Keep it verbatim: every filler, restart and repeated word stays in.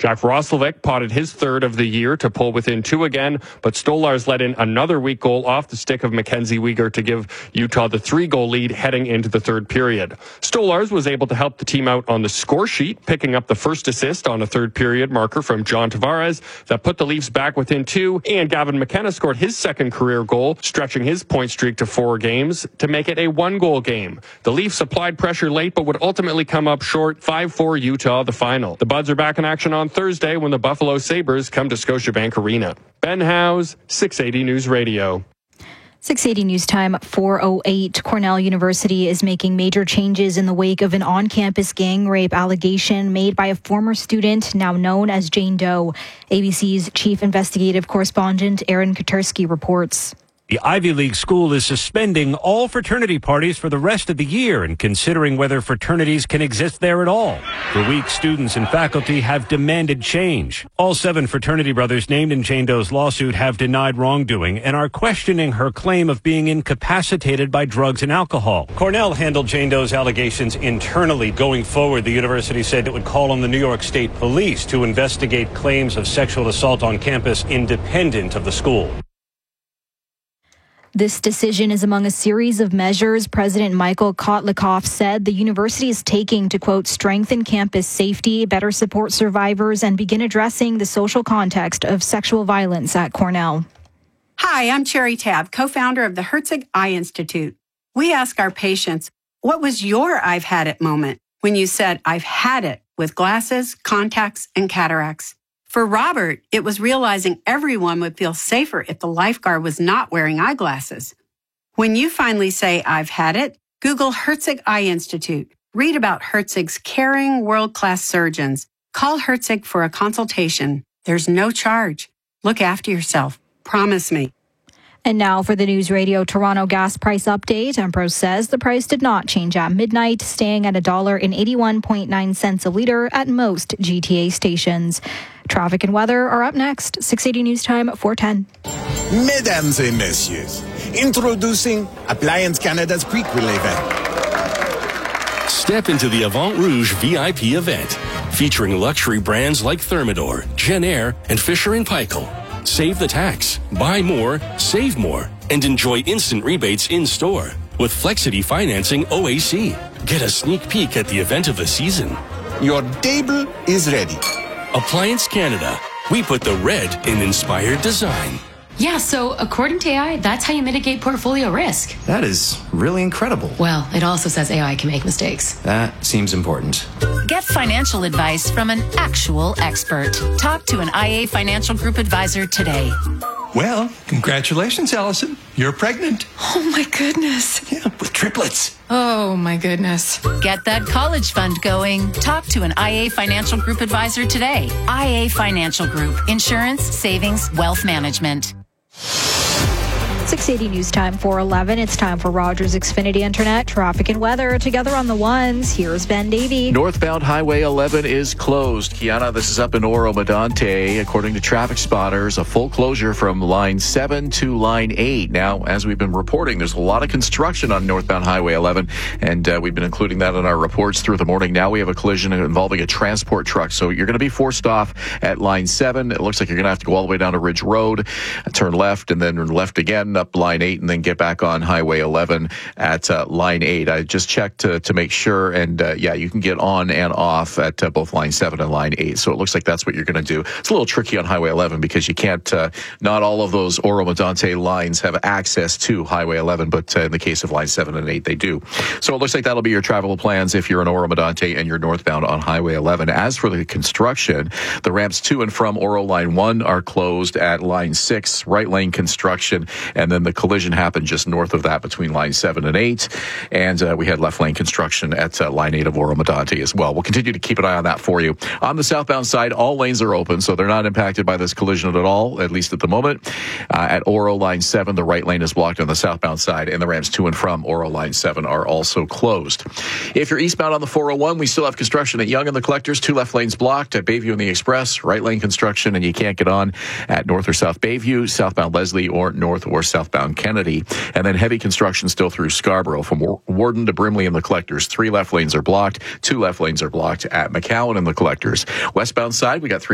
Jack Roslovic potted his third of the year to pull within two again, but Stolarz let in another weak goal off the stick of Mackenzie Weegar to give Utah the three-goal lead heading into the third period. Stolarz was able to help the team out on the score sheet, picking up the first assist on a third period marker from John Tavares that put the Leafs back within two, and Gavin McKenna scored his second career goal, stretching his point streak to four games to make it a one-goal game. The Leafs applied pressure late but would ultimately come up short. five four Utah, the final. The Buds are back in action on Thursday when the Buffalo Sabres come to Scotiabank Arena. Ben Howes, six eighty News Radio. six eighty News Time, four oh eight. Cornell University is making major changes in the wake of an on-campus gang rape allegation made by a former student now known as Jane Doe. A B C's chief investigative correspondent Aaron Katersky reports. The Ivy League school is suspending all fraternity parties for the rest of the year and considering whether fraternities can exist there at all. For weeks, students and faculty have demanded change. All seven fraternity brothers named in Jane Doe's lawsuit have denied wrongdoing and are questioning her claim of being incapacitated by drugs and alcohol. Cornell handled Jane Doe's allegations internally. Going forward, the university said it would call on the New York State Police to investigate claims of sexual assault on campus independent of the school. This decision is among a series of measures President Michael Kotlikoff said the university is taking to, quote, strengthen campus safety, better support survivors, and begin addressing the social context of sexual violence at Cornell. Hi, I'm Cherry Tabb, co-founder of the Herzig Eye Institute. We ask our patients, what was your I've had it moment when you said, I've had it with glasses, contacts, and cataracts? For Robert, it was realizing everyone would feel safer if the lifeguard was not wearing eyeglasses. When you finally say, I've had it, Google Herzig Eye Institute. Read about Herzig's caring, world-class surgeons. Call Herzig for a consultation. There's no charge. Look after yourself. Promise me. And now for the News Radio Toronto gas price update. Empro says the price did not change at midnight, staying at one dollar and eighty-one point nine cents a litre at most G T A stations. Traffic and weather are up next. six eighty News Time, four ten. Mesdames et messieurs, introducing Appliance Canada's prequel event. Step into the Avant Rouge V I P event, featuring luxury brands like Thermador, Genair, and Fisher and Paykel. Save the tax, buy more, save more, and enjoy instant rebates in-store with Flexity Financing O A C. Get a sneak peek at the event of the season. Your table is ready. Appliance Canada. We put the red in inspired design. Yeah, so according to A I, that's how you mitigate portfolio risk. That is really incredible. Well, it also says A I can make mistakes. That seems important. Get financial advice from an actual expert. Talk to an I A Financial Group advisor today. Well, congratulations, Allison. You're pregnant. Oh, my goodness. Yeah, with triplets. Oh, my goodness. Get that college fund going. Talk to an I A Financial Group advisor today. I A Financial Group. Insurance, savings, wealth management. six eighty News Time, four eleven. It's time for Rogers Xfinity Internet, traffic and weather. Together on the ones, here's Ben Davey. Northbound Highway eleven is closed. Kiana, this is up in Oro-Medonte. According to traffic spotters, a full closure from line seven to line eight. Now, as we've been reporting, there's a lot of construction on northbound Highway eleven, and uh, we've been including that in our reports through the morning. Now we have a collision involving a transport truck, so you're going to be forced off at line seven. It looks like you're going to have to go all the way down to Ridge Road, turn left, and then left again, up line eight, and then get back on Highway eleven at uh, line eight. I just checked to, to make sure, and uh, yeah, you can get on and off at uh, both line seven and line eight. So it looks like that's what you're going to do. It's a little tricky on Highway eleven because you can't, uh, not all of those Oro-Medonte lines have access to Highway eleven, but uh, in the case of line seven and eight, they do. So it looks like that'll be your travel plans if you're in Oro-Medonte and you're northbound on Highway eleven. As for the construction, the ramps to and from Oro line one are closed at line six, right lane construction, and then the collision happened just north of that between line seven and eight, and uh, we had left lane construction at uh, line eight of Oro-Medonte as well. We'll continue to keep an eye on that for you. On the southbound side, all lanes are open, so they're not impacted by this collision at all, at least at the moment. Uh, at Oro line seven, the right lane is blocked on the southbound side, and the ramps to and from Oro line seven are also closed. If you're eastbound on the four oh one, we still have construction at Yonge and the Collectors, two left lanes blocked. At Bayview and the Express, right lane construction, and you can't get on at North or South Bayview, southbound Leslie, or North or southbound Kennedy. And then heavy construction still through Scarborough from Warden to Brimley and the Collectors. Three left lanes are blocked. Two left lanes are blocked at McCowan and the Collectors. Westbound side, we got three